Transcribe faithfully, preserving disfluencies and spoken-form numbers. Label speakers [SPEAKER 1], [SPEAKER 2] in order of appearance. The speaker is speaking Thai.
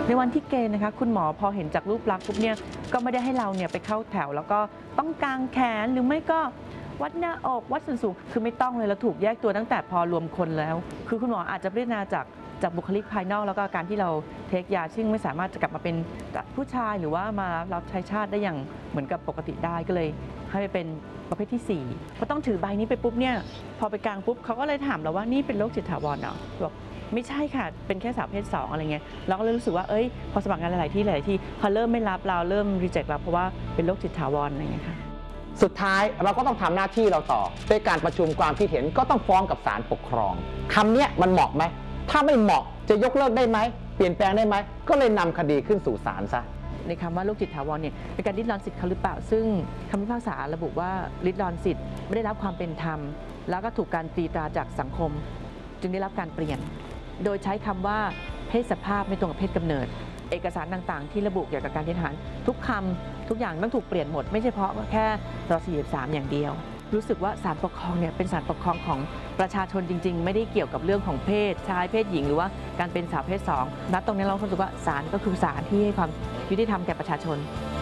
[SPEAKER 1] ในวันที่เกณฑ์นะคะคุณหมอพอเห็นจากรูปลักษณ์ปุ๊บเนี่ยก็ไม่ได้ให้เราเนี่ยไปเข้าแถวแล้วก็ต้องกางแขนหรือไม่ก็วัดหน้าอกวัดส่วนสูงคือไม่ต้องเลยแล้วถูกแยกตัวตั้งแต่พอรวมคนแล้วคือคุณหมออาจจะพิจารณาจากจากบุคลิกภายนอกแล้วก็การที่เราเทคยาซึ่งไม่สามารถจะกลับมาเป็นผู้ชายหรือว่ามารับใช้ชาติได้อย่างเหมือนกับปกติได้ก็เลยให้ไปเป็นประเภทที่สี่พอต้องถือใบนี้ไปปุ๊บเนี่ยพอไปกลางปุ๊บเขาก็เลยถามเราว่านี่เป็นโรคจิตถาวรเหรอบอกไม่ใช่ค่ะเป็นแค่สาวเพศสองอะไรเงี้ยเราก็เลยรู้สึกว่าเอ้ยพอสมัครงานหลายๆที่หลายๆที่พอเริ่มไม่รับเราเริ่มรีเจ็คเราเพราะว่าเป็นโรคจิตถาวรอะไรเงี้ยค่ะ
[SPEAKER 2] สุดท้ายเราก็ต้องทำหน้าที่เราต่อด้วยการประชุมความคิดเห็นก็ต้องฟ้องกับศาลปกครองคำนี้มันเหมาะไหมถ้าไม่เหมาะจะยกเลิกได้ไหมเปลี่ยนแปลงได้ไหมก็เลยนำคดีขึ้นสู่ศาลซะ
[SPEAKER 1] ในคำว่าโรคจิตถาวรเนี่ยเป็นการริดรอนสิทธิ์เขาหรือเปล่าซึ่งคำพิพากษาระบุว่าริดรอนสิทธิ์ไม่ได้รับความเป็นธรรมแล้วก็ถูกการตีตราจากสังคมจึงได้รับการเปลี่ยนโดยใช้คำว่าเพศสภาพไม่ตรงกับเพศกำเนิดเอกสารต่างๆที่ระบุเกี่ยวกับการเกณฑ์ทหารทุกคำทุกอย่างต้องถูกเปลี่ยนหมดไม่ใช่เฉพาะแค่รอสี่สิบสามอย่างเดียวรู้สึกว่าศาลปกครองเนี่ยเป็นศาลปกครองของประชาชนจริงๆไม่ได้เกี่ยวกับเรื่องของเพศชายเพศหญิงหรือว่าการเป็นสาวเพศสองณตรงนี้เรารู้สึกว่าศาลก็คือศาลที่ให้ความยุติธรรมแก่ประชาชน